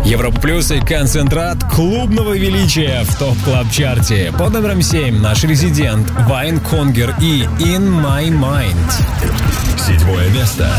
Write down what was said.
Европа Плюс и концентрат клубного величия в ТОП-клаб-чарте. Под номером 7 наш резидент Вайн Конгер и In My Mind. 7 место.